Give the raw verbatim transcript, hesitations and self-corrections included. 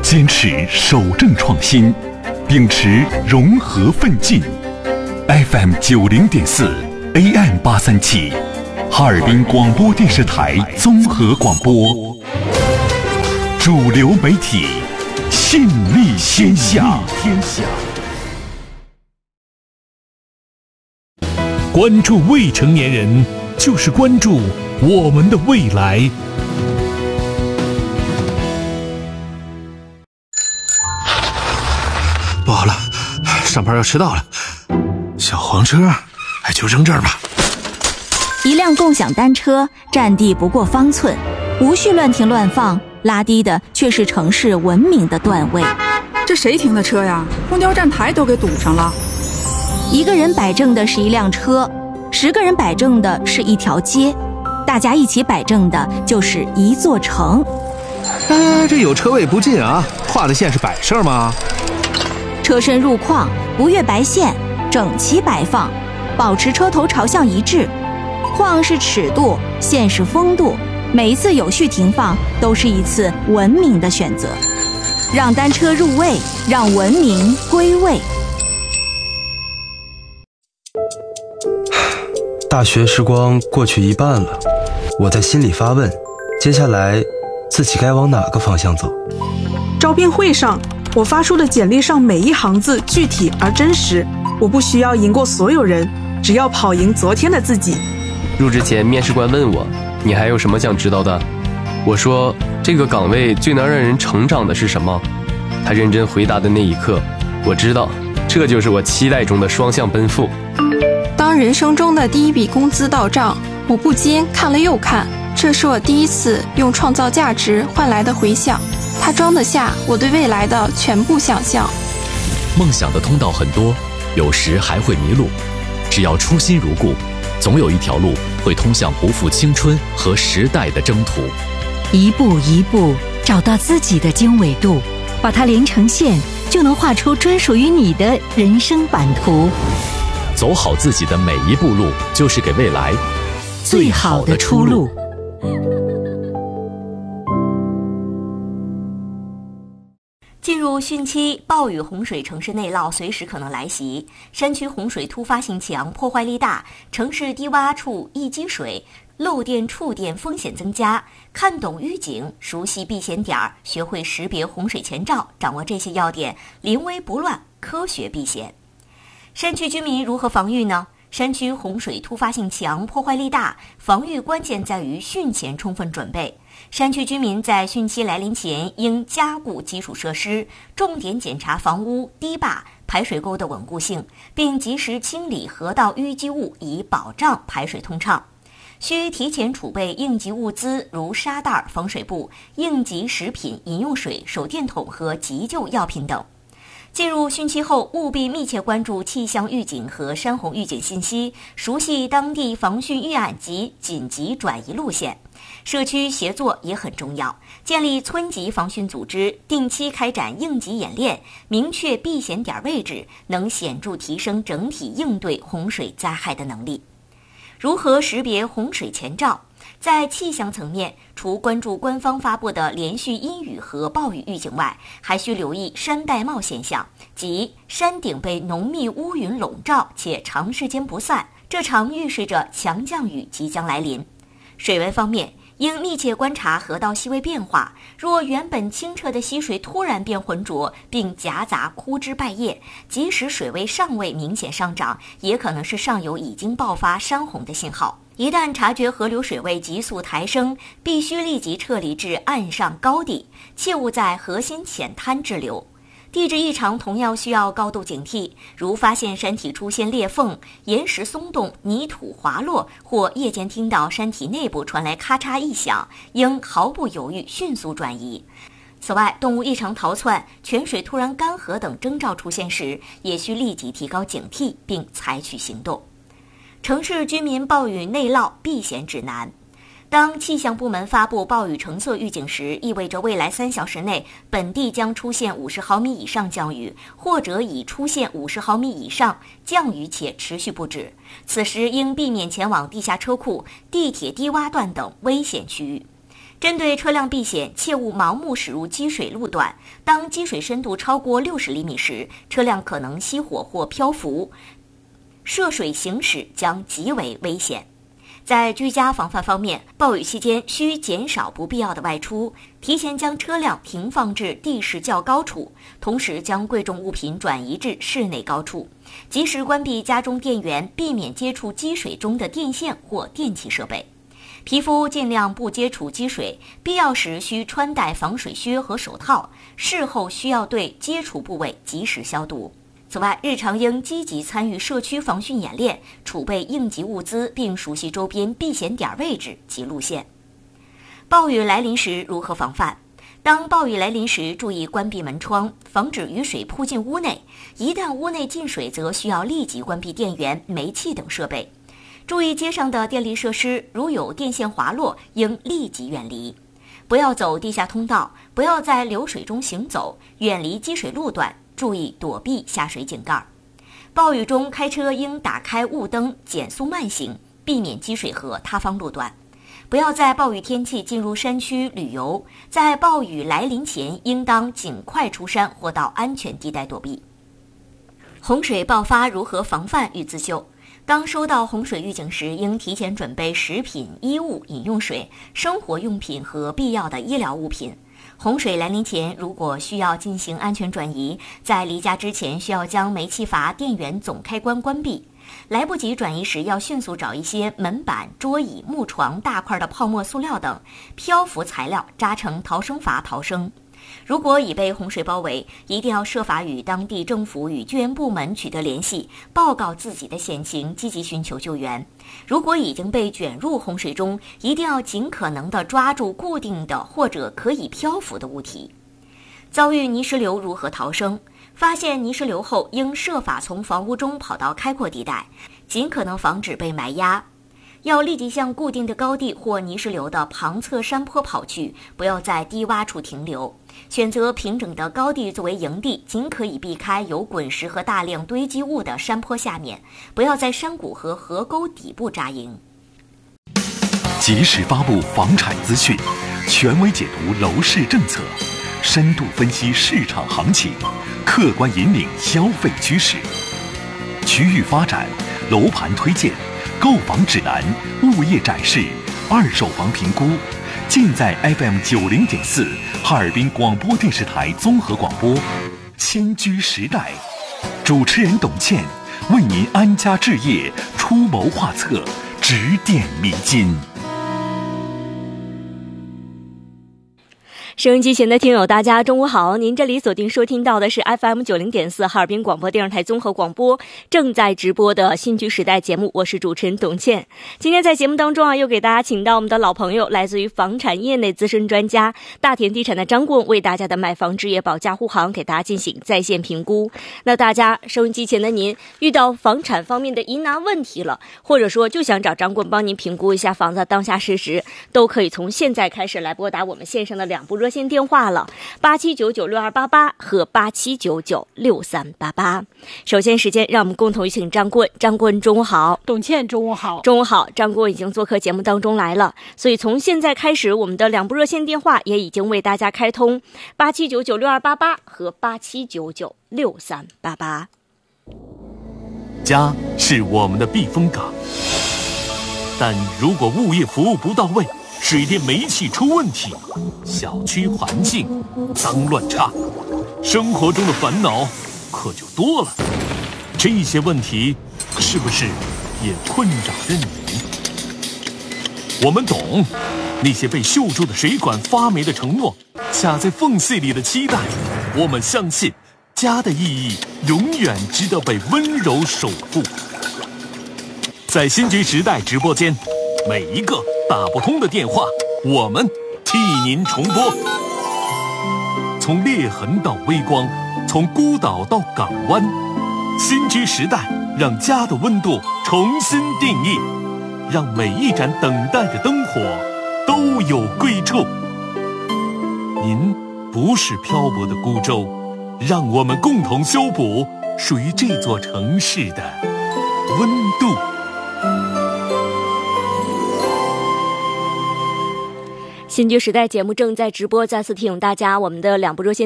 坚持守正创新，秉持融合奋进。F M 九零点四 A M 八三七，哈尔滨广播电视台综合广播，主流媒体，信力天下。 关注未成年人，就是关注我们的未来。 不好了，上班要迟到了。小黄车，哎，就扔这儿吧。 一辆共享单车占地不过方寸，无序乱停乱放，拉低的却是城市文明的段位。 这谁停的车呀？公交站台都给堵上了。 一个人摆正的是一辆车，十个人摆正的是一条街，大家一起摆正的就是一座城。 哎，这有车位不进啊，画的线是摆设吗？ 车身入框，不越白线，整齐摆放，保持车头朝向一致。框是尺度，线是风度，每一次有序停放都是一次文明的选择。让单车入位，让文明归位。 大学时光过去一半了，我在心里发问，接下来自己该往哪个方向走？ 招聘会上，我发出的简历上每一行字具体而真实，我不需要赢过所有人，只要跑赢昨天的自己。 入职前，面试官问我，你还有什么想知道的？我说，这个岗位最能让人成长的是什么？他认真回答的那一刻，我知道，这就是我期待中的双向奔赴。 当人生中的第一笔工资到账，我不禁看了又看，这是我第一次用创造价值换来的回响，它装得下我对未来的全部想象。 梦想的通道很多，有时还会迷路，只要初心如故，总有一条路会通向不负青春和时代的征途。 一步一步找到自己的经纬度，把它连成线，就能画出专属于你的人生版图。 走好自己的每一步路，就是给未来最好的出路。 进入汛期，暴雨洪水城市内涝随时可能来袭，山区洪水突发性强，破坏力大，城市低洼处易积水，漏电触电风险增加。看懂预警，熟悉避险点，学会识别洪水前兆，掌握这些要点，临危不乱，科学避险。山区居民如何防御呢？山区洪水突发性强，破坏力大，防御关键在于汛前充分准备。山区居民在汛期来临前应加固基础设施，重点检查房屋、堤坝、排水沟的稳固性，并及时清理河道淤积物，以保障排水通畅。需提前储备应急物资，如沙袋、防水布、应急食品、饮用水、手电筒和急救药品等。进入汛期后，务必密切关注气象预警和山洪预警信息，熟悉当地防汛预案及紧急转移路线。社区协作也很重要，建立村级防汛组织，定期开展应急演练，明确避险点位置，能显著提升整体应对洪水灾害的能力。如何识别洪水前兆？在气象层面，除关注官方发布的连续阴雨和暴雨预警外，还需留意山带帽现象，即山顶被浓密乌云笼罩且长时间不散，这常预示着强降雨即将来临。水文方面，应密切观察河道细微变化，若原本清澈的溪水突然变浑浊，并夹杂枯枝败叶，即使水位尚未明显上涨，也可能是上游已经爆发山洪的信号。一旦察觉河流水位急速抬升，必须立即撤离至岸上高地，切勿在河心浅滩滞留。地质异常同样需要高度警惕，如发现山体出现裂缝、岩石松动、泥土滑落，或夜间听到山体内部传来咔嚓异响，应毫不犹豫迅速转移。此外，动物异常逃窜、泉水突然干涸等征兆出现时，也需立即提高警惕并采取行动。城市居民暴雨内涝避险指南。当气象部门发布暴雨橙色预警时，意味着未来三小时内本地将出现五十毫米以上降雨，或者已出现五十毫米以上降雨且持续不止。此时应避免前往地下车库、地铁低洼段等危险区域。 针对车辆避险，切勿盲目驶入积水路段。当积水深度超过六十厘米时，车辆可能熄火或漂浮，涉水行驶将极为危险。在居家防范方面，暴雨期间需减少不必要的外出，提前将车辆停放至地势较高处，同时将贵重物品转移至室内高处，及时关闭家中电源，避免接触积水中的电线或电气设备。皮肤尽量不接触积水，必要时需穿戴防水靴和手套，事后需要对接触部位及时消毒。此外，日常应积极参与社区防汛演练，储备应急物资，并熟悉周边避险点位置及路线。暴雨来临时如何防范？当暴雨来临时，注意关闭门窗，防止雨水扑进屋内。一旦屋内进水，则需要立即关闭电源、煤气等设备。注意街上的电力设施，如有电线滑落，应立即远离。不要走地下通道，不要在流水中行走，远离积水路段。注意躲避下水井盖。暴雨中开车应打开雾灯，减速慢行，避免积水和塌方路段。不要在暴雨天气进入山区旅游，在暴雨来临前应当尽快出山或到安全地带躲避。洪水爆发如何防范与自救？当收到洪水预警时，应提前准备食品、衣物、饮用水、生活用品和必要的医疗物品。洪水来临前，如果需要进行安全转移，在离家之前需要将煤气阀、电源总开关关闭。来不及转移时，要迅速找一些门板、桌椅、木床、大块的泡沫塑料等漂浮材料扎成逃生筏逃生。如果已被洪水包围，一定要设法与当地政府与救援部门取得联系，报告自己的险情，积极寻求救援。如果已经被卷入洪水中，一定要尽可能地抓住固定的或者可以漂浮的物体。遭遇泥石流如何逃生？发现泥石流后，应设法从房屋中跑到开阔地带，尽可能防止被埋压。要立即向固定的高地或泥石流的旁侧山坡跑去，不要在低洼处停留。选择平整的高地作为营地，尽可以避开有滚石和大量堆积物的山坡下面，不要在山谷和河沟底部扎营。 及时发布房产资讯，权威解读楼市政策，深度分析市场行情，客观引领消费趋势。区域发展、楼盘推荐、购房指南、物业展示、二手房评估，尽在 F M 九零点四哈尔滨广播电视台综合广播。新居时代，主持人董倩为您安家置业出谋划策，指点迷津。 收音机前的听友大家中午好，您这里锁定收听到的是 F M 九零点四哈尔滨广播电视台综合广播正在直播的新居时代节目，我是主持人董倩。今天在节目当中啊，又给大家请到我们的老朋友，来自于房产业内资深专家大田地产的张顾问，为大家的买房置业保驾护航给大家进行在线评估。那大家收音机前的您遇到房产方面的疑难问题了，或者说就想找张顾问帮您评估一下房子当下事实，都可以从现在开始来拨打我们线上的两部热线电话了，八七九九六二八八和八七九九六三八八。首先时间让我们共同有请张顾问。张顾问中午好。 董倩中午好。 中午好。张顾问已经做客节目当中来了，所以从现在开始，我们的两部热线电话也已经为大家开通，八七九九六二八八和八七九九六三八八。 家是我们的避风港，但如果物业服务不到位，水电煤气出问题，小区环境脏乱差，生活中的烦恼可就多了。这些问题是不是也困扰着你？我们懂那些被锈住的水管发霉的承诺，卡在缝隙里的期待。我们相信家的意义永远值得被温柔守护。在新居时代直播间，每一个打不通的电话，我们替您重拨。从裂痕到微光，从孤岛到港湾，新居时代让家的温度重新定义，让每一盏等待的灯火都有归处。您不是漂泊的孤舟，让我们共同修补属于这座城市的温度。 新居时代节目正在直播，再次提醒大家，我们的两部热线